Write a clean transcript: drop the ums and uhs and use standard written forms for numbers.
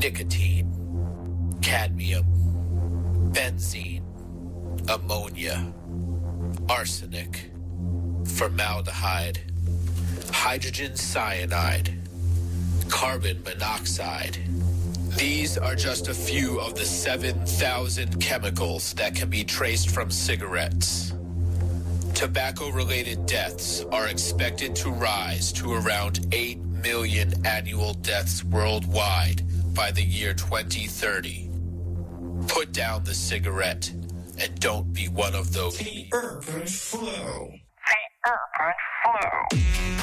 nicotine, cadmium, benzene, ammonia, arsenic, formaldehyde, hydrogen cyanide, carbon monoxide. These are just a few of the 7,000 chemicals that can be traced from cigarettes. Tobacco-related deaths are expected to rise to around 8 million annual deaths worldwide by the year 2030. Put down the cigarette and don't be one of those. The Urban Flow. The Urban Flow.